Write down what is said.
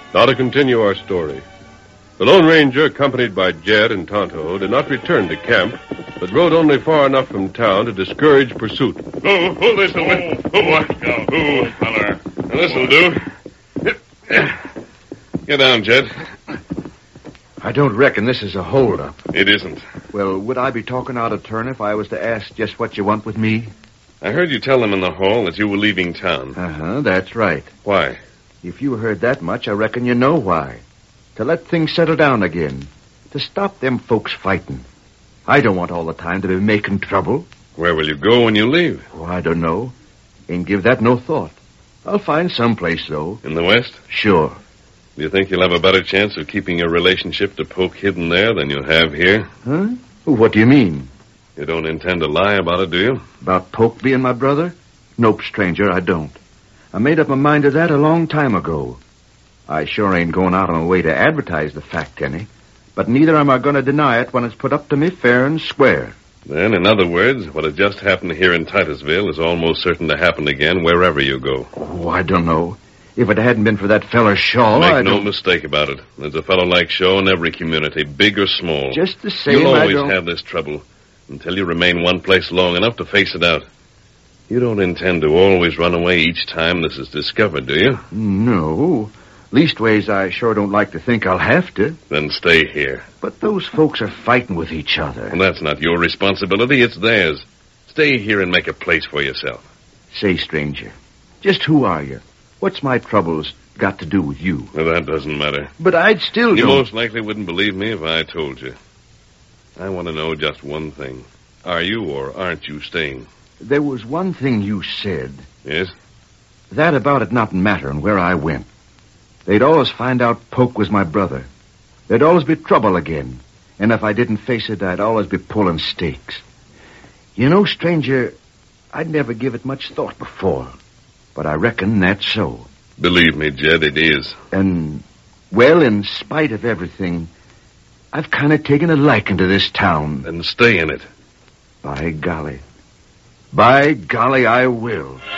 Now to continue our story. The Lone Ranger, accompanied by Jed and Tonto, did not return to camp, but rode only far enough from town to discourage pursuit. Oh, this'll do. Watch out. Oh, feller. This'll do. Get down, Jed. I don't reckon this is a holdup. It isn't. Well, would I be talking out of turn if I was to ask just what you want with me? I heard you tell them in the hall that you were leaving town. Uh-huh, that's right. Why? If you heard that much, I reckon you know why. To let things settle down again. To stop them folks fighting. I don't want all the time to be making trouble. Where will you go when you leave? Oh, I don't know. Ain't give that no thought. I'll find some place, though. In the West? Sure. Do you think you'll have a better chance of keeping your relationship to Poke hidden there than you have here? Huh? What do you mean? You don't intend to lie about it, do you? About Poke being my brother? Nope, stranger, I don't. I made up my mind to that a long time ago. I sure ain't going out on a way to advertise the fact any, but neither am I going to deny it when it's put up to me fair and square. Then, in other words, what had just happened here in Titusville is almost certain to happen again wherever you go. Oh, I don't know. If it hadn't been for that feller Shaw, Make no mistake about it. There's a fellow like Shaw in every community, big or small. Just the same, You'll I always don't... have this trouble until you remain one place long enough to face it out. You don't intend to always run away each time this is discovered, do you? No. Leastways, I sure don't like to think I'll have to. Then stay here. But those folks are fighting with each other. Well, that's not your responsibility. It's theirs. Stay here and make a place for yourself. Say, stranger, just who are you? What's my troubles got to do with you? Well, that doesn't matter. But I'd still You don't... most likely wouldn't believe me if I told you. I want to know just one thing. Are you or aren't you staying? There was one thing you said. Yes? That about it not mattering where I went. They'd always find out Poke was my brother. There'd always be trouble again. And if I didn't face it, I'd always be pulling stakes. You know, stranger, I'd never give it much thought before. But I reckon that's so. Believe me, Jed, it is. And, well, in spite of everything, I've kind of taken a liking to this town. Then stay in it. By golly. By golly, I will.